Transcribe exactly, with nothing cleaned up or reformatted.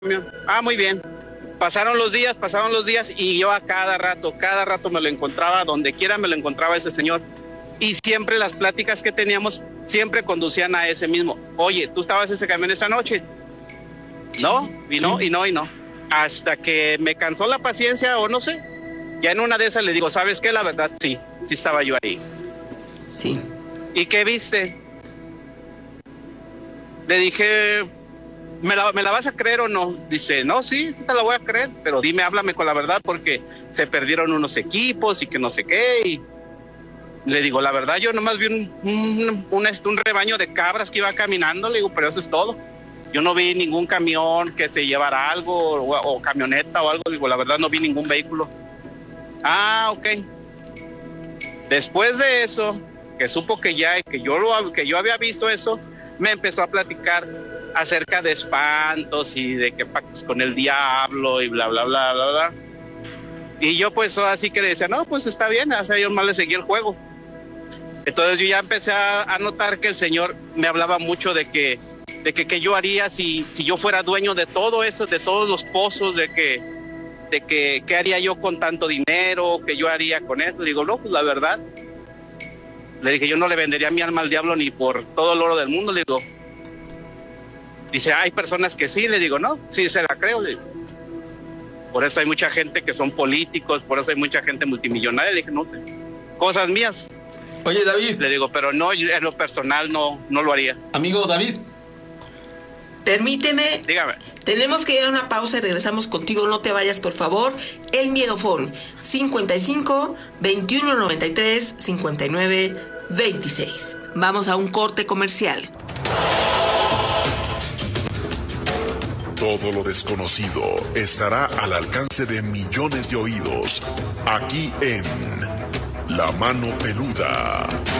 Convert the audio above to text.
Ah, muy bien. Pasaron los días, pasaron los días y yo a cada rato, cada rato me lo encontraba, donde quiera me lo encontraba ese señor. Y siempre las pláticas que teníamos, siempre conducían a ese mismo. Oye, ¿tú estabas en ese camión esa noche? No, y no, sí. y no, y no. Hasta que me cansó la paciencia o no sé. Ya en una de esas le digo, ¿sabes qué? La verdad, sí, sí estaba yo ahí. Sí. ¿Y qué viste? Le dije... ¿Me la, ¿Me la vas a creer o no? Dice, no, sí, sí te la voy a creer, pero dime, háblame con la verdad porque se perdieron unos equipos y que no sé qué. Y le digo, la verdad, yo nomás vi un, un, un, un rebaño de cabras que iba caminando, le digo, pero eso es todo. Yo no vi ningún camión que se llevara algo o, o camioneta o algo, digo, la verdad no vi ningún vehículo. Ah, ok. Después de eso, que supo que ya, que yo, lo, que yo había visto eso, me empezó a platicar acerca de espantos y de que pactos con el diablo y bla, bla, bla, bla, bla. Y yo pues así que decía, no, pues está bien, o sea, yo más le seguí el juego. Entonces yo ya empecé a, a notar que el señor me hablaba mucho de que, de que, que yo haría si, si yo fuera dueño de todo eso, de todos los pozos, de que, de que, qué haría yo con tanto dinero, qué yo haría con eso. Le digo, no, pues la verdad. Le dije, yo no le vendería mi alma al diablo ni por todo el oro del mundo, le digo. Dice, hay personas que sí, le digo, no, sí se la creo, le digo. Por eso hay mucha gente que son políticos, por eso hay mucha gente multimillonaria, le dije, no, cosas mías. Oye, David. Le digo, pero no, en lo personal no, no lo haría. Amigo David. Permíteme. Dígame. Tenemos que ir a una pausa y regresamos contigo, no te vayas, por favor. El Miedofón, cincuenta y cinco, veintiuno noventa y tres, cincuenta y nueve, veintiséis. Vamos a un corte comercial. Todo lo desconocido estará al alcance de millones de oídos, aquí en La Mano Peluda.